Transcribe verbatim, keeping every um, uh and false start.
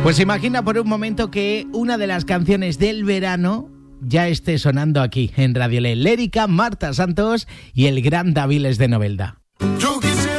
Pues imagina por un momento que una de las canciones del verano ya esté sonando aquí en Radio Le. Lérica, Marta Santos y el gran Daviles de Novelda.